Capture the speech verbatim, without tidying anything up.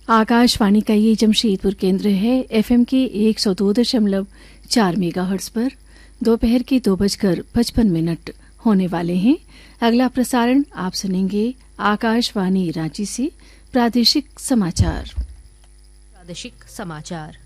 आकाशवाणी का ये जमशेदपुर केंद्र है। एफएम के एक सौ दो दशमलव चार मेगाहर्ट्ज पर दोपहर के दो बजकर पचपन मिनट होने वाले हैं। अगला प्रसारण आप सुनेंगे आकाशवाणी रांची से प्रादेशिक समाचार। प्रादेशिक समाचार